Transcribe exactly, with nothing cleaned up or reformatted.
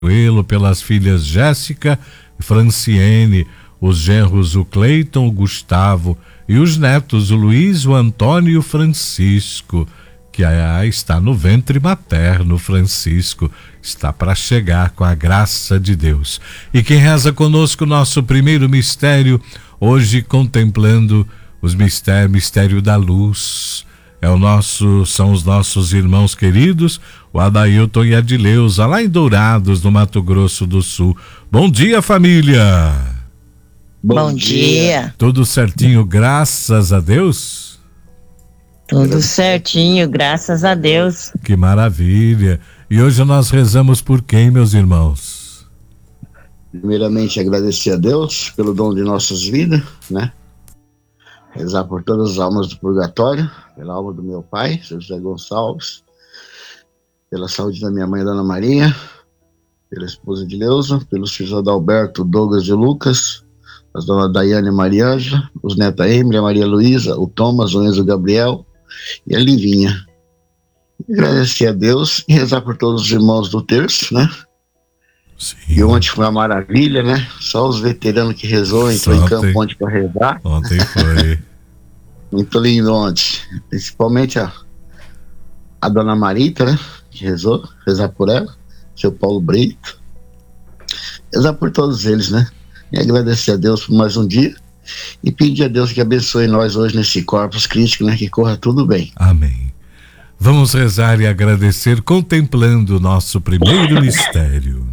Coelho, pelas filhas Jéssica e Franciene, os genros o Cleiton, o Gustavo e os netos o Luiz, o Antônio e o Francisco, que ah, está no ventre materno. Francisco está para chegar com a graça de Deus. E quem reza conosco nosso primeiro mistério, hoje contemplando os mistérios, mistério da luz. É o nosso, são os nossos irmãos queridos, o Adailton e a Adileuza, lá em Dourados, no Mato Grosso do Sul. Bom dia, família! Bom, Bom dia. dia! Tudo certinho, graças a Deus? Tudo certinho, graças a Deus. Que maravilha! E hoje nós rezamos por quem, meus irmãos? Primeiramente, agradecer a Deus pelo dom de nossas vidas, né? Rezar por todas as almas do purgatório, pela alma do meu pai, seu José Gonçalves, pela saúde da minha mãe, Dona Maria, pela esposa de Leusa, pelos filhos Adalberto, Douglas e Lucas, as donas Daiane e Maria Ângela, os netos Emily, a Maria Luísa, o Thomas, o Enzo Gabriel e a Livinha. E agradecer a Deus e rezar por todos os irmãos do terço, né? Sim. E ontem foi uma maravilha, né? Só os veteranos que rezou, entrou em campo ontem para rezar. Ontem foi. Muito lindo ontem. Principalmente a, a dona Marita, né? Que rezou, rezar por ela. Seu Paulo Brito. Rezar por todos eles, né? E agradecer a Deus por mais um dia. E pedir a Deus que abençoe nós hoje nesse Corpus Christi, né? Que corra tudo bem. Amém. Vamos rezar e agradecer contemplando o nosso primeiro mistério.